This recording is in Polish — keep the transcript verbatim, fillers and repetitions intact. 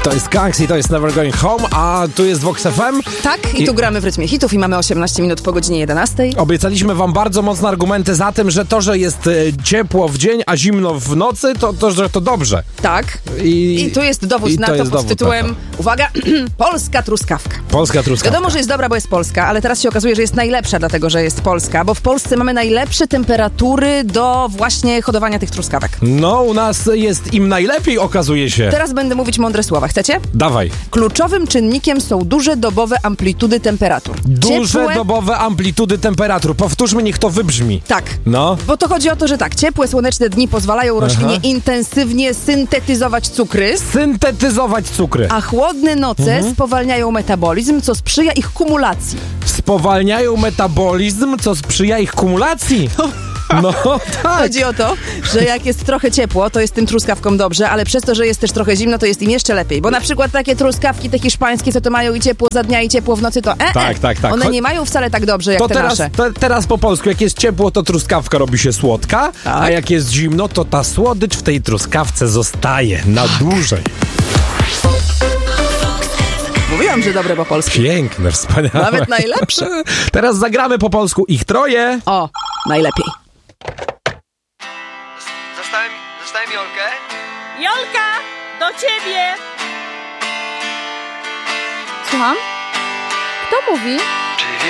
To jest Gangs i to jest Never Going Home, a tu jest Vox F M. Tak, i, i tu gramy w rytmie hitów i mamy osiemnaście minut po godzinie jedenastej. Obiecaliśmy wam bardzo mocne argumenty za tym, że to, że jest e, ciepło w dzień, a zimno w nocy, to, to że to dobrze. Tak. I, I tu jest dowód i na to to, jest pod dowód tytułem, na to. uwaga, polska truskawka. Polska truskawka. Wiadomo, że jest dobra, bo jest polska, ale teraz się okazuje, że jest najlepsza, dlatego że jest polska, bo w Polsce mamy najlepsze temperatury do właśnie hodowania tych truskawek. No, u nas jest im najlepiej, okazuje się. Teraz będę mówić mądre słowa. Chcecie? Dawaj. Kluczowym czynnikiem są duże dobowe amplitudy temperatur. Duże Ciepłe... dobowe amplitudy temperatur. Powtórzmy, niech to wybrzmi. Tak. No. Bo to chodzi o to, że tak, ciepłe, słoneczne dni pozwalają roślinie Aha. intensywnie syntetyzować cukry, Syntetyzować cukry. a chłodne noce Mhm. spowalniają metabolizm, co sprzyja ich kumulacji. Spowalniają metabolizm, co sprzyja ich kumulacji. No, tak. Chodzi o to, że jak jest trochę ciepło, to jest tym truskawkom dobrze, ale przez to, że jest też trochę zimno, to jest im jeszcze lepiej. Bo na przykład takie truskawki, te hiszpańskie, co to mają i ciepło za dnia i ciepło w nocy, to e, e. Tak, tak, tak. One Cho- nie mają wcale tak dobrze jak To te teraz, nasze. te, teraz po polsku, jak jest ciepło, to truskawka robi się słodka, Tak. a jak jest zimno, to ta słodycz w tej truskawce zostaje na dłużej. Mówiłam, że dobre po polsku. Piękne, wspaniałe. Nawet najlepsze. Teraz zagramy po polsku ich troje. O, najlepiej. Zostałem, zostałem Jolkę. Jolka, do ciebie! Słucham? Kto mówi?